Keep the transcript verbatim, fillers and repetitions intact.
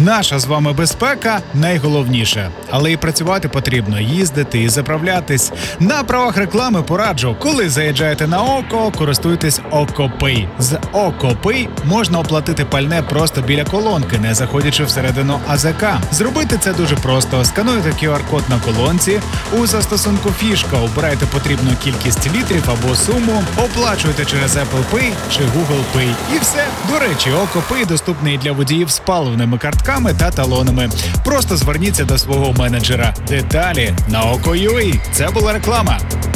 Наша з вами безпека найголовніше, але і працювати потрібно, їздити і заправлятись. На правах реклами пораджу, коли заїжджаєте на ОКО, користуйтесь ОКОПей. З ОКОПей можна оплатити пальне просто біля колонки, не заходячи всередину АЗК. Зробити це дуже просто. Скануєте ку ар-код на колонці, у застосунку фішка обирайте потрібну кількість літрів або суму, оплачуєте через Apple Pay чи Google Pay. І все. До речі, ОКОПей доступний для водіїв з паливними картками та талонами. Просто зверніться до свого менеджера. Деталі на око крапка ю а. Це була реклама.